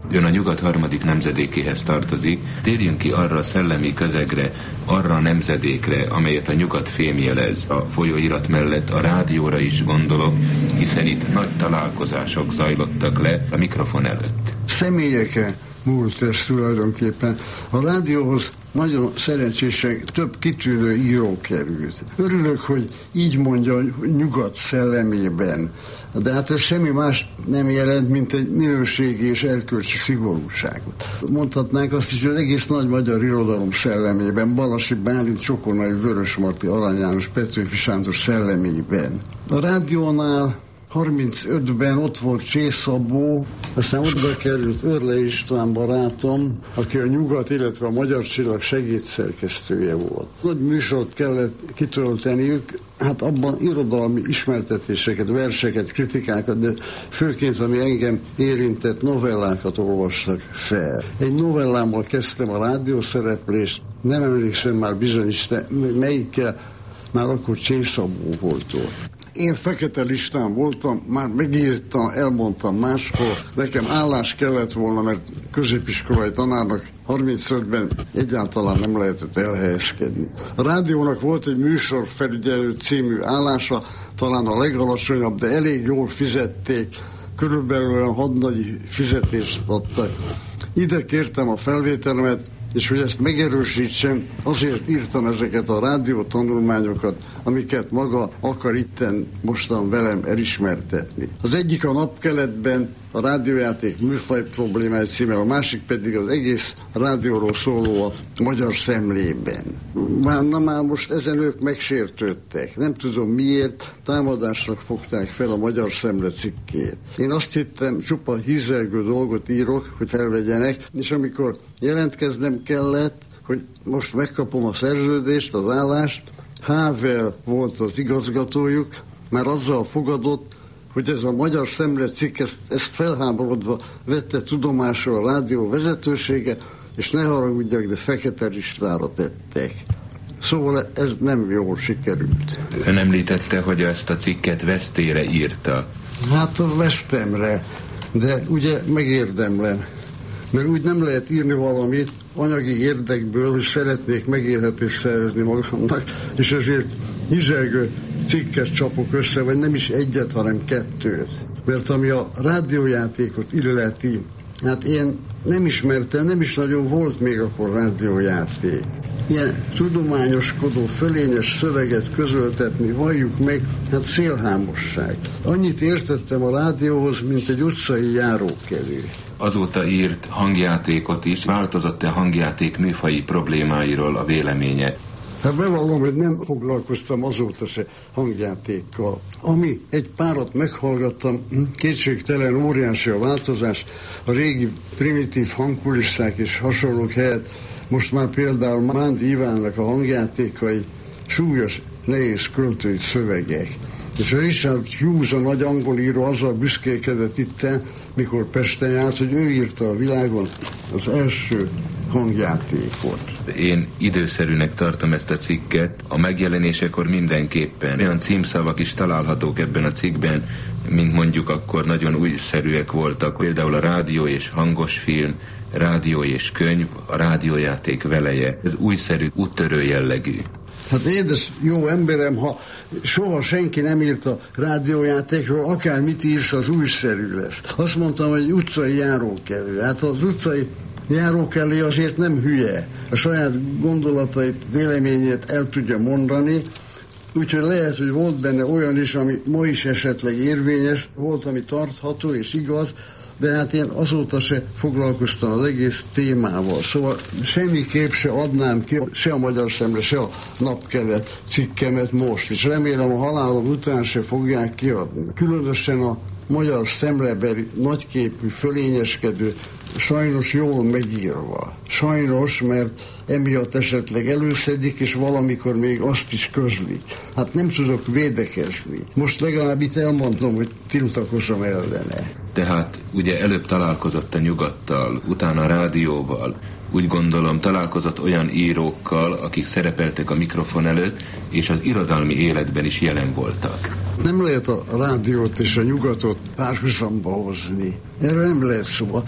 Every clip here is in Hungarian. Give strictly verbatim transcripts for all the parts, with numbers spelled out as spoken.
Ön a nyugat harmadik nemzedékéhez tartozik. Térjünk ki arra a szellemi közegre, arra a nemzedékre, amelyet a nyugat fémjelez. A folyóirat mellett a rádióra is gondolok, hiszen itt nagy találkozások zajlottak le a mikrofon előtt. Személyeken múlt ez tulajdonképpen. A rádióhoz nagyon szerencsésen több kitűnő író került. Örülök, hogy így mondja nyugat szellemében. De hát ez semmi más nem jelent, mint egy minőségi és erkölcsi szigorúságot. Mondhatnánk azt is, hogy az egész nagy magyar irodalom szellemében, Balasi Bálint, Csokonai, Vörösmarty, Arany János, Petőfi Sándor szellemében. A rádiónál harmincötben ott volt Csész Szabó, aztán oda került Örlei István barátom, aki a Nyugat, illetve a Magyar Csillag segédszerkesztője volt. Nagy műsort kellett kitölteniük, hát abban irodalmi ismertetéseket, verseket, kritikákat, de főként, ami engem érintett, novellákat olvastak fel. Egy novellámmal kezdtem a rádiószereplést, nem emlékszem már bizonyos, melyikkel, már akkor Csész Szabó volt ott. Én fekete listán voltam, már megírtam, elmondtam máskor, nekem állás kellett volna, mert középiskolai tanárnak harmincötben egyáltalán nem lehetett elhelyezkedni. A rádiónak volt egy műsorfelügyelő című állása, talán a legalacsonyabb, de elég jól fizették, körülbelül olyan hadnagyi fizetést adtak. Ide kértem a felvételemet, és hogy ezt megerősítsem, azért írtam ezeket a rádió tanulmányokat, amiket maga akar itten mostan velem elismertetni. Az egyik a Napkeletben a rádiójáték műfaj problémája címe, a másik pedig az egész rádióról szóló a Magyar Szemlében. Már, na már most ezen ők megsértődtek. Nem tudom miért, támadásnak fogták fel a Magyar Szemle cikkét. Én azt hittem, csupa hízelgő dolgot írok, hogy felvegyenek, és amikor jelentkeznem kellett, hogy most megkapom a szerződést, az állást, Hável volt az igazgatójuk, már azzal fogadott, hogy ez a Magyar Szemle cikk, ezt, ezt felháborodva vette tudomásra a rádió vezetősége, és ne haragudjak, de fekete listára tettek. Szóval ez nem jól sikerült. Ön említette, hogy ezt a cikket vesztére írta. Hát a vesztemre, de ugye megérdemlem. Mert úgy nem lehet írni valamit anyagi érdekből, hogy szeretnék megélhetést szerezni magamnak, és ezért hízelgő cikket csapok össze, vagy nem is egyet, hanem kettőt. Mert ami a rádiójátékot illeti, hát én nem ismertem, nem is nagyon volt még akkor rádiójáték. Ilyen tudományoskodó, fölényes szöveget közöltetni, valljuk meg, hát szélhámosság. Annyit értettem a rádióhoz, mint egy utcai járókelő. Azóta írt hangjátékot is. Változott-e a hangjáték műfaji problémáiról a véleménye? Hát bevallom, hogy nem foglalkoztam azóta se hangjátékkal. Ami egy párat meghallgattam, kétségtelen óriási a változás, a régi primitív hangkulisszák és hasonlók helyett most már például Mándi Ivánnak a hangjátékai súlyos, nehéz költői szövegek. És Richard Hughes, a nagy angol író, azzal büszkélkedett itten, mikor Pesten járt, hogy ő írta a világon az első hangjátékot. Én időszerűnek tartom ezt a cikket. A megjelenésekor mindenképpen olyan címszavak is találhatók ebben a cikkben, mint mondjuk akkor nagyon újszerűek voltak. Például a rádió és hangos film, rádió és könyv, a rádiójáték veleje. Ez újszerű, úttörő jellegű. Hát édes jó emberem, ha soha senki nem írt a rádiójátékról, akármit írsz, az újszerű lesz. Azt mondtam, hogy utcai járókelő. Hát az utcai járókelő azért nem hülye. A saját gondolatait, véleményét el tudja mondani, úgyhogy lehet, hogy volt benne olyan is, ami ma is esetleg érvényes, volt, ami tartható és igaz, de hát én azóta se foglalkoztam az egész témával. Szóval semmiképp se adnám ki se a Magyar Szemle, se a Napkelet cikkemet most, és remélem a halálom után se fogják kiadni. Különösen a Magyar Szemlebeli nagyképű, fölényeskedő, sajnos jól megírva. Sajnos, mert emiatt esetleg előszedik, és valamikor még azt is közlik. Hát nem tudok védekezni. Most legalább itt elmondom, hogy tiltakozom ellene. Tehát ugye előbb találkozott a Nyugattal, utána a rádióval. Úgy gondolom, találkozott olyan írókkal, akik szerepeltek a mikrofon előtt, és az irodalmi életben is jelen voltak. Nem lehet a rádiót és a Nyugatot párhuzamba hozni. Erről nem lehet szó.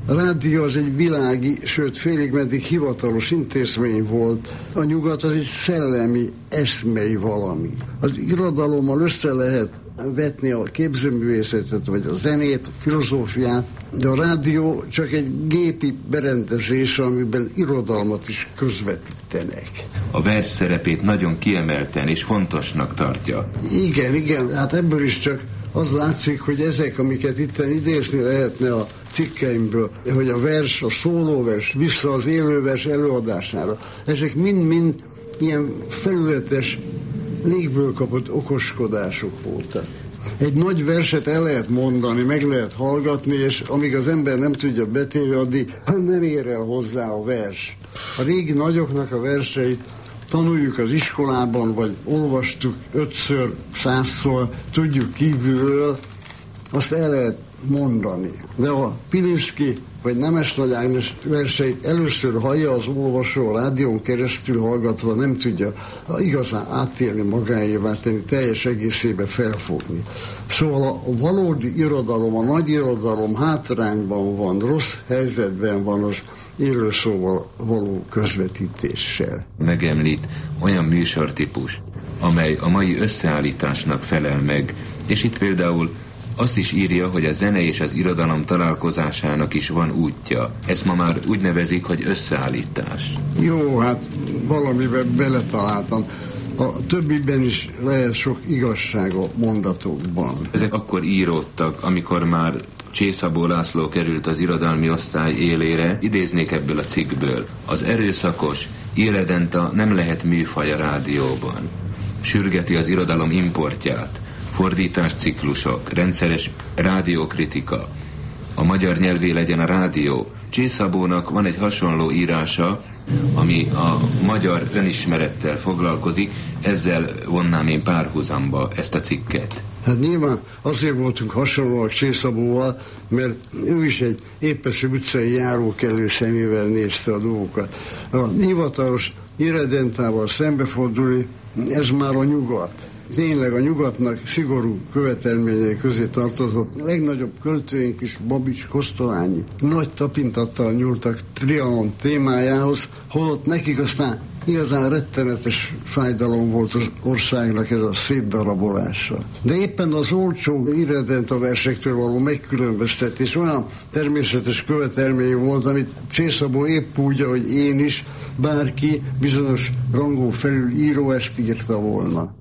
A rádió az egy világi, sőt félig meddig hivatalos intézmény volt. A nyugat az egy szellemi, eszmei valami. Az irodalommal össze lehet vetni a képzőművészetet, vagy a zenét, a filozófiát, de a rádió csak egy gépi berendezés, amiben irodalmat is közvetítenek. A vers szerepét nagyon kiemelten és fontosnak tartja. Igen, igen, hát ebből is csak az látszik, hogy ezek, amiket itt idézni lehetne a cikkeimből, hogy a vers, a szólóvers vissza az élővers előadására, ezek mind-mind ilyen felületes, légből kapott okoskodások voltak. Egy nagy verset el lehet mondani, meg lehet hallgatni, és amíg az ember nem tudja betérni, addig nem ér el hozzá a vers. A régi nagyoknak a verseit tanuljuk az iskolában, vagy olvastuk ötször, százszor, tudjuk kívülről, azt el lehet mondani. De a Pilinszky vagy Nemes Nagy Ágnes verseit először hallja az olvasó, a rádión keresztül hallgatva, nem tudja igazán átélni, magáévá tenni, teljes egészébe felfogni. Szóval a valódi irodalom, a nagy irodalom hátrányban van, rossz helyzetben van az élőszóval való közvetítéssel. Megemlít olyan műsortípust, amely a mai összeállításnak felel meg, és itt például azt is írja, hogy a zene és az irodalom találkozásának is van útja. Ezt ma már úgy nevezik, hogy összeállítás. Jó, hát valamiben beletaláltam. A többiben is lehet sok igazság a mondatokban. Ezek akkor íródtak, amikor már Csészabó László került az irodalmi osztály élére. Idéznék ebből a cikkből. Az erőszakos, irredenta nem lehet műfaj a rádióban. Sürgeti az irodalom importját. Fordításciklusok, rendszeres rádiókritika. A magyar nyelvé legyen a rádió. Csészabónak van egy hasonló írása, ami a magyar önismerettel foglalkozik, ezzel vonnám én párhuzamba ezt a cikket. Hát nyilván azért voltunk hasonlóak Csészabóval, mert ő is egy épeszű utcai járókelő szemével nézte a dolgokat. A hivatalos irredentával szembefordulni, ez már a nyugat. Tényleg a nyugatnak szigorú követelményei közé tartozott. A legnagyobb költőink is, Babics, Kosztolányi, nagy tapintattal nyúltak Trianon témájához, holott nekik aztán igazán rettenetes fájdalom volt az országnak ez a szétdarabolása. De éppen az olcsó irredenta versektől való megkülönböztetés olyan természetes követelmény volt, amit Csészabó épp úgy, ahogy én is, bárki bizonyos rangon felül író ezt írta volna.